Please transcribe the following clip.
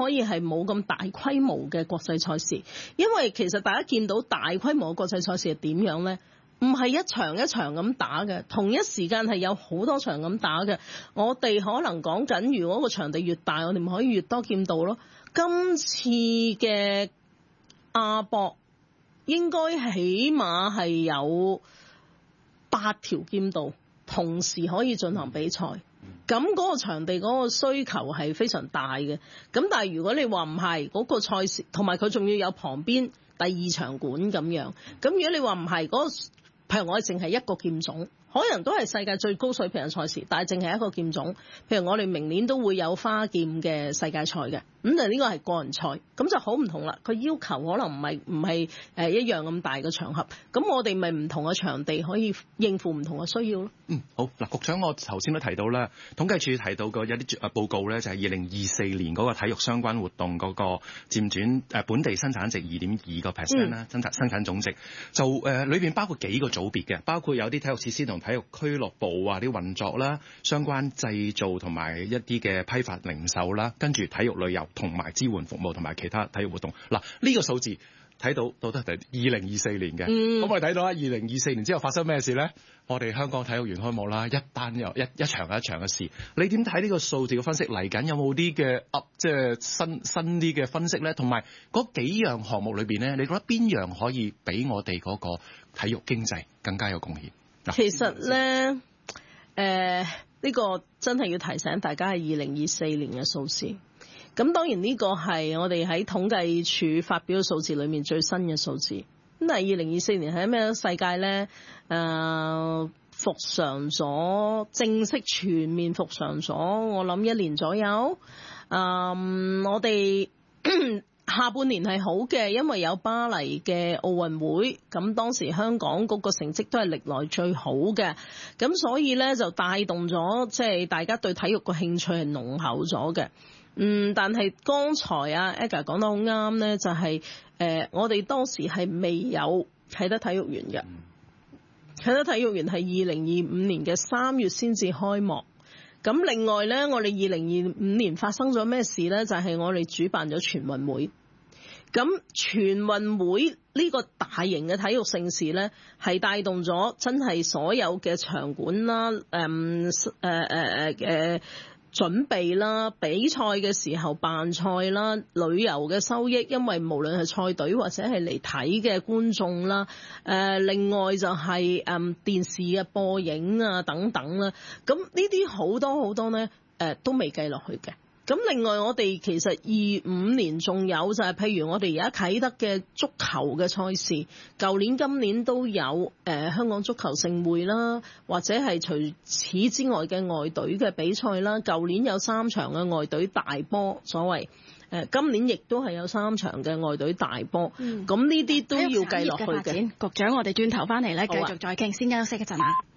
可以係冇咁大規模嘅國際賽事，因為其實大家見到大規模嘅國際賽事係點樣呢？唔係一場一場咁打嘅，同一時間係有好多場咁打嘅。我哋可能講緊，如果個場地越大，我哋咪可以越多劍道咯。今次嘅亞博應該起碼係有8條劍道同時可以進行比賽，咁嗰個場地嗰個需求係非常大嘅。咁但係如果你話唔係嗰個賽事，同埋佢仲要有旁邊第2場館咁樣，咁如果你話唔係嗰個，譬如我哋淨係一個劍種，可能都係世界最高水平嘅賽事，但係淨係一個劍種。譬如我哋明年都會有花劍嘅世界賽嘅，咁就呢個係個人賽，咁就好唔同啦。佢要求可能唔係一樣咁大嘅場合，咁我哋咪唔同嘅場地可以應付唔同嘅需要咯。 好嗱，局長，我頭先都提到啦，統計處提到過有啲報告咧，就係2024年嗰個體育相關活動嗰個佔轉本地生產值2.2%啦，生產總值就裏邊包括幾個組別嘅，包括有啲體育設施同體育俱樂部啊啲運作啦，相關製造同埋一啲嘅批發零售啦，跟住體育旅遊同埋支援服務同埋其他體育活動。嗱，呢個數字睇到都係2024年嘅，咁我哋睇到啦，2024年之後發生咩事咧？我哋香港體育園開幕啦，一單又一場一場嘅事。你點睇呢個數字嘅分析？嚟緊有冇啲嘅即係新啲嘅分析咧？同埋嗰幾樣項目裏邊咧，你覺得邊樣可以俾我哋嗰個體育經濟更加有貢獻？ 其實咧，呢個真係要提醒大家係2024年嘅數字。咁當然呢個係我哋喺統計處發表嘅數字裏面最新嘅數字。咁但係2024年係咩世界咧？復常咗，正式全面復常咗，我諗1年左右。我哋下半年係好嘅，因為有巴黎嘅奧運會，咁當時香港嗰個成績都係歷來最好嘅，咁所以咧就帶動咗即係大家對體育嘅興趣係濃厚咗嘅。但係剛才Edgar 講得好啱咧，就係我哋當時係未有啟德體育園嘅，啟德體育園係2025年嘅3月先至開幕。咁另外咧，我哋2025年發生咗咩事咧？就係我哋主辦咗全運會。咁全運會呢個大型嘅體育盛事咧，係帶動咗真係所有嘅場館啦、準備啦、比賽嘅時候辦賽啦、旅遊嘅收益，因為無論係賽隊或者係嚟睇嘅觀眾啦，另外就係電視嘅播映啊等等啦，咁呢啲好多好多咧，都未計落去嘅。咁另外我哋其實25年仲有就係譬如我哋而家啟德嘅足球嘅賽事，舊年今年都有香港足球盛會啦，或者係除此之外嘅外隊嘅比賽啦。舊年有3場嘅外隊大波所謂，今年亦都係有3場嘅外隊大波。咁呢啲都要計落去嘅。 局長，我哋轉頭翻嚟咧，繼續再傾，先休息一陣啊。